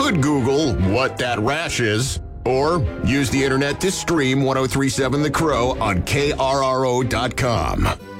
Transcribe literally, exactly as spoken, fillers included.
could Google what that rash is, or use the internet to stream ten thirty-seven The Crow on K R R O dot com.